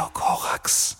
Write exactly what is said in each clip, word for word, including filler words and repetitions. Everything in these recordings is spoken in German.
Radio Korax.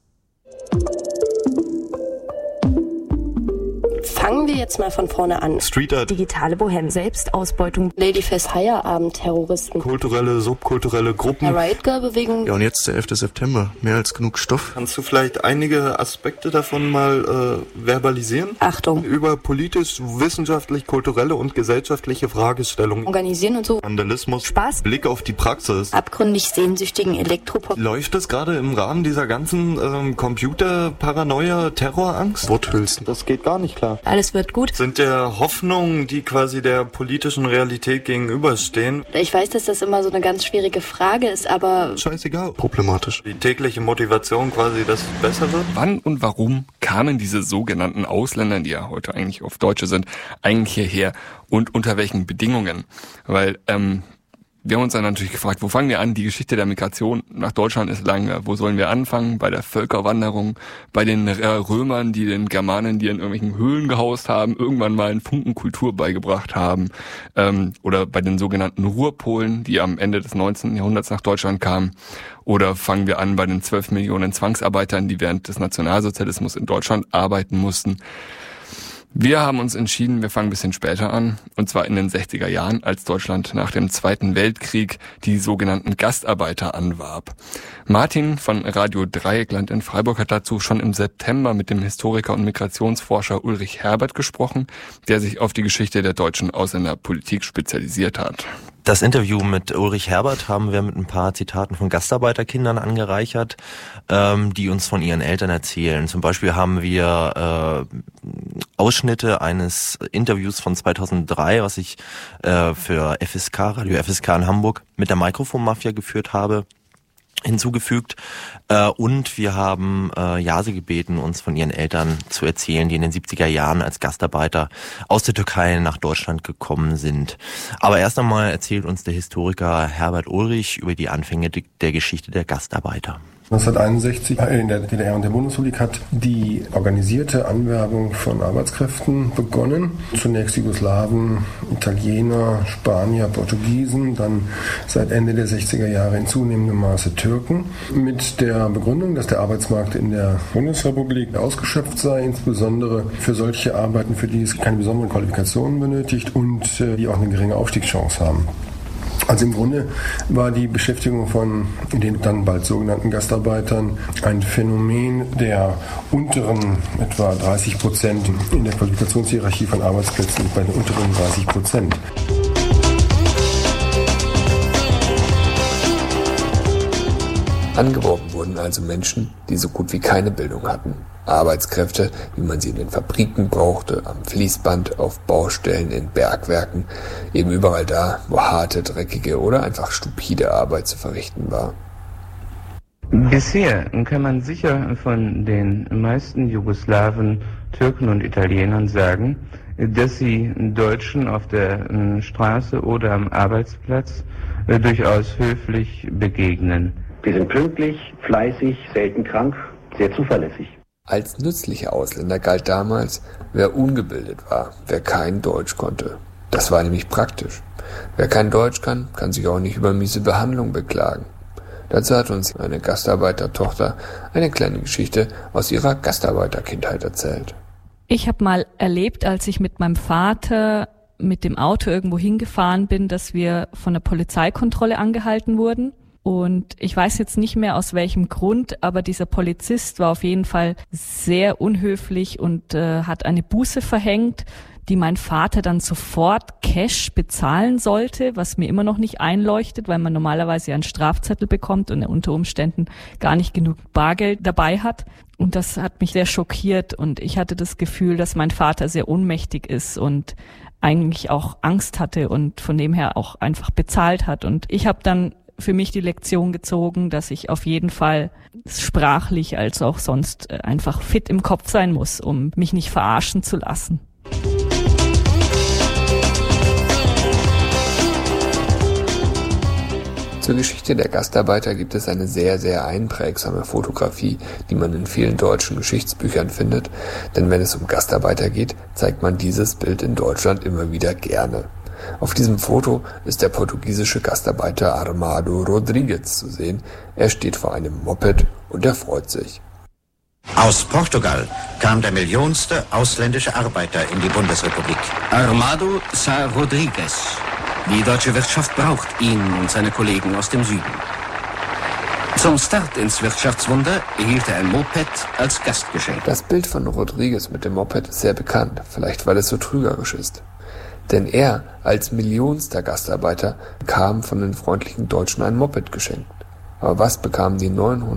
Fangen wir jetzt mal von vorne an. Street Art, digitale Bohem, Selbstausbeutung, Ladyfest, Feierabend-Terroristen, kulturelle, subkulturelle Gruppen. Riot Girl-Bewegung. Ja, und jetzt der elfte September. Mehr als genug Stoff. Kannst du vielleicht einige Aspekte davon mal äh, verbalisieren? Achtung. Über politisch, wissenschaftlich, kulturelle und gesellschaftliche Fragestellungen. Organisieren und so. Vandalismus. Spaß. Blick auf die Praxis. Abgründig sehnsüchtigen Elektropop. Läuft das gerade im Rahmen dieser ganzen ähm, Computer-Paranoia, Terrorangst? Worthülsen. Das geht gar nicht klar. Alles wird gut. Sind der Hoffnungen, die quasi der politischen Realität gegenüberstehen. Ich weiß, dass das immer so eine ganz schwierige Frage ist, aber... Scheißegal. Problematisch. Die tägliche Motivation quasi, dass es besser wird. Wann und warum kamen diese sogenannten Ausländer, die ja heute eigentlich oft Deutsche sind, eigentlich hierher? Und unter welchen Bedingungen? Weil, ähm... wir haben uns dann natürlich gefragt, wo fangen wir an? Die Geschichte der Migration nach Deutschland ist lange. Wo sollen wir anfangen? Bei der Völkerwanderung, bei den Römern, die den Germanen, die in irgendwelchen Höhlen gehaust haben, irgendwann mal einen Funken Kultur beigebracht haben. Ähm, oder bei den sogenannten Ruhrpolen, die am Ende des neunzehnten Jahrhunderts nach Deutschland kamen. Oder fangen wir an bei den zwölf Millionen Zwangsarbeitern, die während des Nationalsozialismus in Deutschland arbeiten mussten. Wir haben uns entschieden, wir fangen ein bisschen später an, und zwar in den sechziger Jahren, als Deutschland nach dem Zweiten Weltkrieg die sogenannten Gastarbeiter anwarb. Martin von Radio Dreieckland in Freiburg hat dazu schon im September mit dem Historiker und Migrationsforscher Ulrich Herbert gesprochen, der sich auf die Geschichte der deutschen Ausländerpolitik spezialisiert hat. Das Interview mit Ulrich Herbert haben wir mit ein paar Zitaten von Gastarbeiterkindern angereichert, ähm, die uns von ihren Eltern erzählen. Zum Beispiel haben wir äh, Ausschnitte eines Interviews von zweitausenddrei, was ich äh, für F S K, Radio F S K in Hamburg, mit der Mikrofonmafia geführt habe, hinzugefügt. Äh, und wir haben äh, Jase gebeten, uns von ihren Eltern zu erzählen, die in den siebziger Jahren als Gastarbeiter aus der Türkei nach Deutschland gekommen sind. Aber erst einmal erzählt uns der Historiker Herbert Ulrich über die Anfänge der Geschichte der Gastarbeiter. neunzehnhunderteinundsechzig in der D D R und der Bundesrepublik hat die organisierte Anwerbung von Arbeitskräften begonnen. Zunächst Jugoslawen, Italiener, Spanier, Portugiesen, dann seit Ende der sechziger Jahre in zunehmendem Maße Türken. Mit der Begründung, dass der Arbeitsmarkt in der Bundesrepublik ausgeschöpft sei, insbesondere für solche Arbeiten, für die es keine besonderen Qualifikationen benötigt und die auch eine geringe Aufstiegschance haben. Also im Grunde war die Beschäftigung von den dann bald sogenannten Gastarbeitern ein Phänomen der unteren etwa dreißig Prozent in der Qualifikationshierarchie von Arbeitsplätzen, bei den unteren dreißig Prozent. Angeworben wurden also Menschen, die so gut wie keine Bildung hatten. Arbeitskräfte, wie man sie in den Fabriken brauchte, am Fließband, auf Baustellen, in Bergwerken, eben überall da, wo harte, dreckige oder einfach stupide Arbeit zu verrichten war. Bisher kann man sicher von den meisten Jugoslawen, Türken und Italienern sagen, dass sie Deutschen auf der Straße oder am Arbeitsplatz durchaus höflich begegnen. Wir sind pünktlich, fleißig, selten krank, sehr zuverlässig. Als nützlicher Ausländer galt damals, wer ungebildet war, wer kein Deutsch konnte. Das war nämlich praktisch. Wer kein Deutsch kann, kann sich auch nicht über miese Behandlung beklagen. Dazu hat uns eine Gastarbeitertochter eine kleine Geschichte aus ihrer Gastarbeiterkindheit erzählt. Ich habe mal erlebt, als ich mit meinem Vater mit dem Auto irgendwo hingefahren bin, dass wir von der Polizeikontrolle angehalten wurden. Und ich weiß jetzt nicht mehr aus welchem Grund, aber dieser Polizist war auf jeden Fall sehr unhöflich und äh, hat eine Buße verhängt, die mein Vater dann sofort Cash bezahlen sollte, was mir immer noch nicht einleuchtet, weil man normalerweise einen Strafzettel bekommt und er unter Umständen gar nicht genug Bargeld dabei hat. Und das hat mich sehr schockiert und ich hatte das Gefühl, dass mein Vater sehr ohnmächtig ist und eigentlich auch Angst hatte und von dem her auch einfach bezahlt hat. Und ich habe dann für mich die Lektion gezogen, dass ich auf jeden Fall sprachlich als auch sonst einfach fit im Kopf sein muss, um mich nicht verarschen zu lassen. Zur Geschichte der Gastarbeiter gibt es eine sehr, sehr einprägsame Fotografie, die man in vielen deutschen Geschichtsbüchern findet, denn wenn es um Gastarbeiter geht, zeigt man dieses Bild in Deutschland immer wieder gerne. Auf diesem Foto ist der portugiesische Gastarbeiter Armando Rodrigues zu sehen. Er steht vor einem Moped und er freut sich. Aus Portugal kam der millionste ausländische Arbeiter in die Bundesrepublik. Armando Sá Rodrigues. Die deutsche Wirtschaft braucht ihn und seine Kollegen aus dem Süden. Zum Start ins Wirtschaftswunder erhielt er ein Moped als Gastgeschenk. Das Bild von Rodrigues mit dem Moped ist sehr bekannt, vielleicht weil es so trügerisch ist. Denn er als millionster Gastarbeiter bekam von den freundlichen Deutschen ein Moped geschenkt. Aber was bekamen die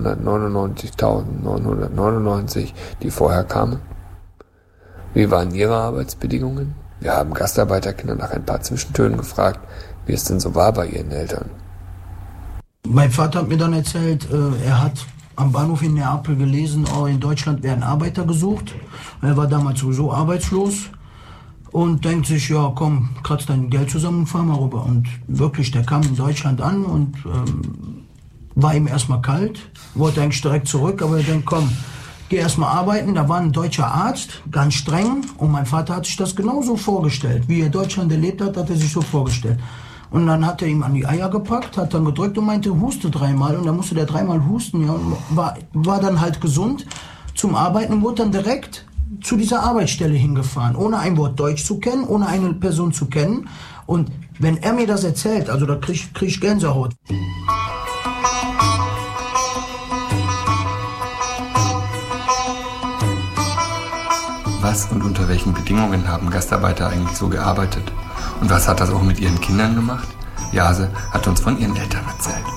neunhundertneunundneunzigtausendneunhundertneunundneunzig, die vorher kamen? Wie waren ihre Arbeitsbedingungen? Wir haben Gastarbeiterkinder nach ein paar Zwischentönen gefragt, wie es denn so war bei ihren Eltern. Mein Vater hat mir dann erzählt, er hat am Bahnhof in Neapel gelesen, oh, in Deutschland werden Arbeiter gesucht. Er war damals sowieso arbeitslos und denkt sich, ja komm, kratz dein Geld zusammen und fahr mal rüber. Und wirklich, der kam in Deutschland an und ähm, war ihm erstmal kalt, wollte eigentlich direkt zurück, aber er denkt, komm, geh erstmal arbeiten. Da war ein deutscher Arzt, ganz streng, und mein Vater hat sich das genauso vorgestellt. Wie er Deutschland erlebt hat, hat er sich so vorgestellt. Und dann hat er ihm an die Eier gepackt, hat dann gedrückt und meinte, huste dreimal. Und dann musste der dreimal husten, ja, und war, war dann halt gesund zum Arbeiten und wurde dann direkt zu dieser Arbeitsstelle hingefahren, ohne ein Wort Deutsch zu kennen, ohne eine Person zu kennen. Und wenn er mir das erzählt, also da krieg, krieg ich Gänsehaut. Was und unter welchen Bedingungen haben Gastarbeiter eigentlich so gearbeitet? Und was hat das auch mit ihren Kindern gemacht? Jase hat uns von ihren Eltern erzählt.